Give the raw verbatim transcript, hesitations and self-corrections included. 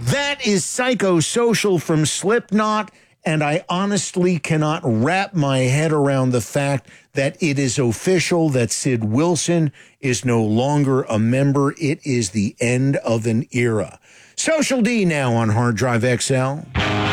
That is Psychosocial from Slipknot, and I honestly cannot wrap my head around the fact that it is official that Sid Wilson is no longer a member. It is the end of an era. Social D now on Hard Drive X L.